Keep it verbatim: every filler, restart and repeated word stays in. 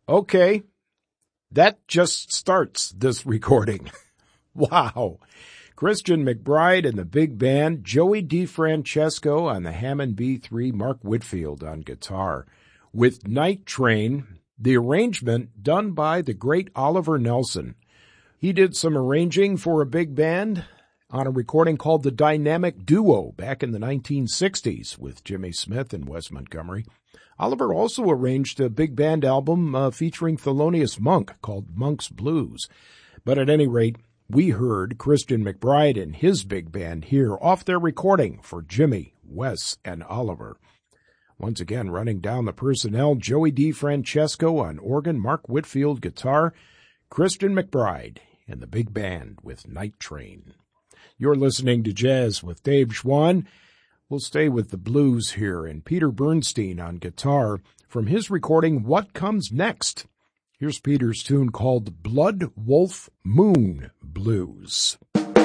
Okay, that just starts this recording. Wow. Christian McBride and the big band, Joey DeFrancesco on the Hammond B three, Mark Whitfield on guitar. With Night Train, the arrangement done by the great Oliver Nelson. He did some arranging for a big band on a recording called The Dynamic Duo back in the nineteen sixties with Jimmy Smith and Wes Montgomery. Oliver also arranged a big band album uh, featuring Thelonious Monk called Monk's Blues. But at any rate, we heard Christian McBride and his big band here off their recording for Jimmy, Wes, and Oliver. Once again, running down the personnel, Joey DeFrancesco on organ, Mark Whitfield guitar, Christian McBride and the big band with Night Train. You're listening to Jazz with Dave Schwann. We'll stay with the blues here, and Peter Bernstein on guitar from his recording What Comes Next. Here's Peter's tune called Blood Wolf Moon Blues.